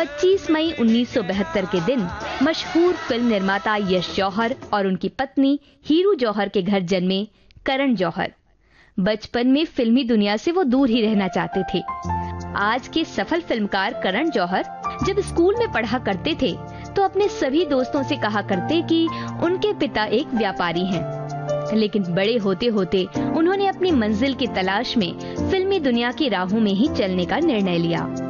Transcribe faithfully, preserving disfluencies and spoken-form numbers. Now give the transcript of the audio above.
पच्चीस मई उन्नीस सौ बहत्तर के दिन मशहूर फिल्म निर्माता यश जौहर और उनकी पत्नी हीरू जौहर के घर जन्मे करण जौहर। बचपन में फिल्मी दुनिया से वो दूर ही रहना चाहते थे। आज के सफल फिल्मकार करण जौहर जब स्कूल में पढ़ा करते थे तो अपने सभी दोस्तों से कहा करते कि उनके पिता एक व्यापारी हैं। लेकिन बड़े होते होते उन्होंने अपनी मंजिल की तलाश में फिल्मी दुनिया की राहों में ही चलने का निर्णय लिया।